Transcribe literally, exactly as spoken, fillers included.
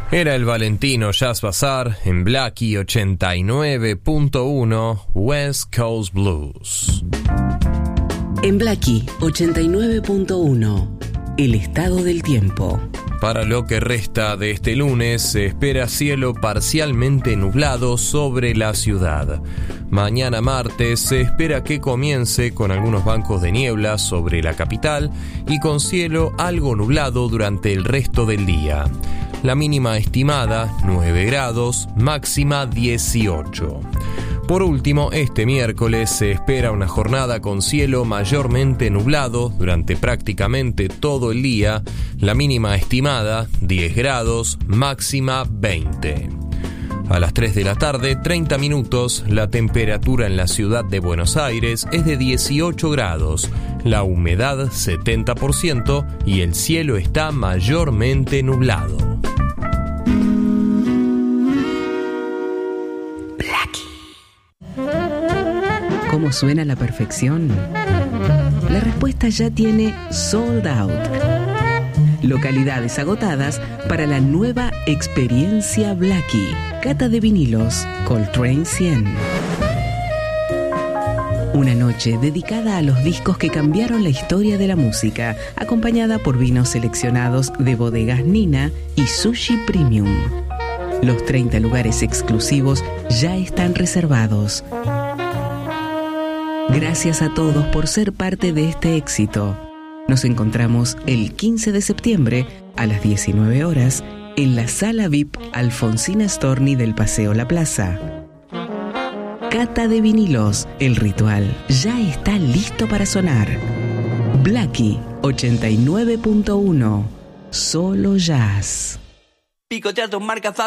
Era el Valentino Jazz Bazaar en Blackie ochenta y nueve punto uno West Coast Blues. En Blackie ochenta y nueve punto uno, el estado del tiempo. Para lo que resta de este lunes, se espera cielo parcialmente nublado sobre la ciudad. Mañana martes se espera que comience con algunos bancos de niebla sobre la capital y con cielo algo nublado durante el resto del día. La mínima estimada, nueve grados, máxima dieciocho. Por último, este miércoles se espera una jornada con cielo mayormente nublado durante prácticamente todo el día, la mínima estimada diez grados, máxima veinte. A las tres de la tarde, treinta minutos, la temperatura en la ciudad de Buenos Aires es de dieciocho grados, la humedad setenta por ciento y el cielo está mayormente nublado. ¿Cómo suena la perfección? La respuesta ya tiene Sold Out. Localidades agotadas para la nueva experiencia Blackie. Cata de vinilos Coltrane cien. Una noche dedicada a los discos que cambiaron la historia de la música, acompañada por vinos seleccionados de bodegas Nina y Sushi Premium. Los treinta lugares exclusivos ya están reservados. Gracias a todos por ser parte de este éxito. Nos encontramos el quince de septiembre a las diecinueve horas en la sala V I P Alfonsina Storni del Paseo La Plaza. Cata de vinilos, el ritual ya está listo para sonar. Blackie ochenta y nueve punto uno, solo jazz. Picotear tus marcas